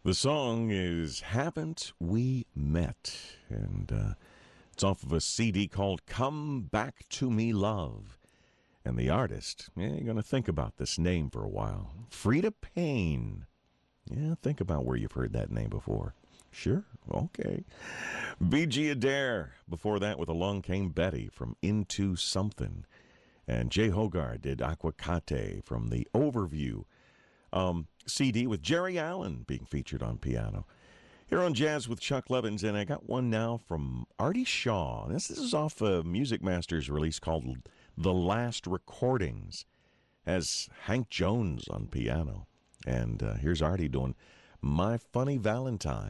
The song is Haven't We Met? And it's off of a CD called Come Back to Me Love. And the artist, you're going to think about this name for a while. Freda Payne. Yeah, think about where you've heard that name before. Sure, okay. B.G. Adair, before that with Along Came Betty from Into Something. And Jay Hogarth did Aquacate from the Overview CD with Jerry Allen being featured on piano. Here on Jazz with Chuck Levins, and I got one now from Artie Shaw. This is off a Music Masters release called The Last Recordings. Has Hank Jones on piano. And here's Artie doing My Funny Valentine.